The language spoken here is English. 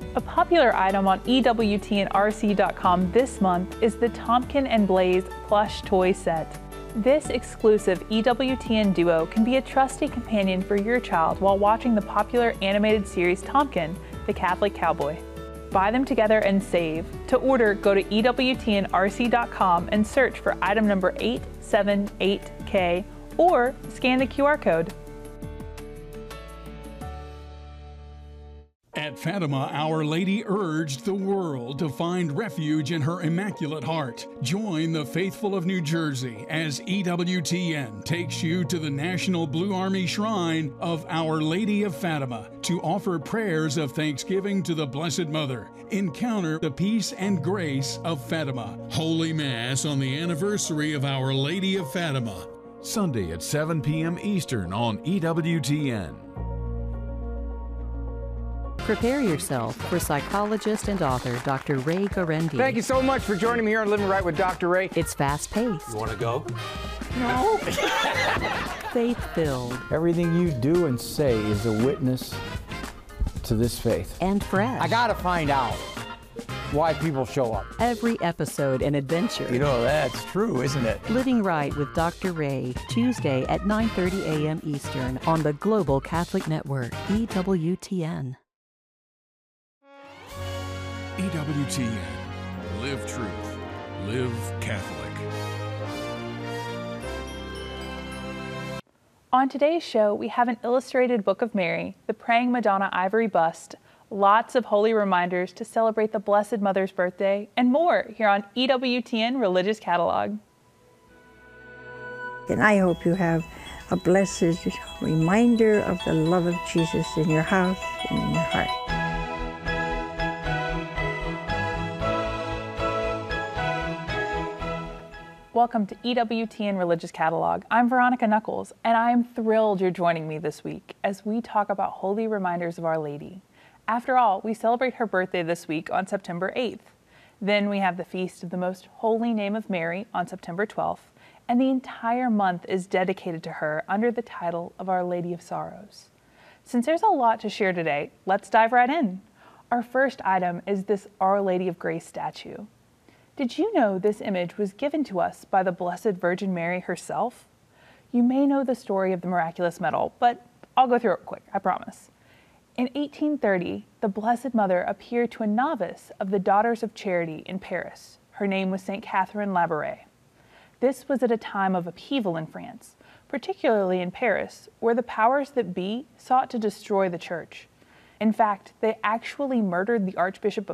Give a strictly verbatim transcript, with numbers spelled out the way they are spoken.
A popular item on E W T N R C dot com this month is the Tompkin and Blaze plush toy set. This exclusive E W T N duo can be a trusty companion for your child while watching the popular animated series Tompkin, the Catholic Cowboy. Buy them together and save. To order, go to E W T N R C dot com and search for item number eight seven eight K or scan the Q R code. At Fatima, Our Lady urged the world to find refuge in her Immaculate Heart. Join the faithful of New Jersey as E W T N takes you to the National Blue Army Shrine of Our Lady of Fatima to offer prayers of thanksgiving to the Blessed Mother. Encounter the peace and grace of Fatima. Holy Mass on the anniversary of Our Lady of Fatima. Sunday at seven p m Eastern on E W T N. Prepare yourself for psychologist and author Doctor Ray Guarendi. Thank you so much for joining me here on Living Right with Doctor Ray. It's fast-paced. You want to go? No. Faith-filled. Everything you do and say is a witness to this faith. And fresh. I got to find out why people show up. Every episode an adventure. You know, that's true, isn't it? Living Right with Doctor Ray, Tuesday at nine thirty a m Eastern on the Global Catholic Network, E W T N. E W T N. Live truth. Live Catholic. On today's show, we have an illustrated Book of Mary, the Praying Madonna ivory bust, lots of holy reminders to celebrate the Blessed Mother's birthday, and more here on E W T N Religious Catalog. And I hope you have a blessed reminder of the love of Jesus in your house and in your heart. Welcome to E W T N Religious Catalog. I'm Veronica Knuckles, and I'm thrilled you're joining me this week as we talk about holy reminders of Our Lady. After all, we celebrate her birthday this week on September eighth. Then we have the Feast of the Most Holy Name of Mary on September twelfth, and the entire month is dedicated to her under the title of Our Lady of Sorrows. Since there's a lot to share today, let's dive right in. Our first item is this Our Lady of Grace statue. Did you know this image was given to us by the Blessed Virgin Mary herself? You may know the story of the miraculous medal, but I'll go through it quick, I promise. In eighteen thirty, the Blessed Mother appeared to a novice of the Daughters of Charity in Paris. Her name was Saint Catherine Labouré. This was at a time of upheaval in France, particularly in Paris, where the powers that be sought to destroy the church. In fact, they actually murdered the Archbishop of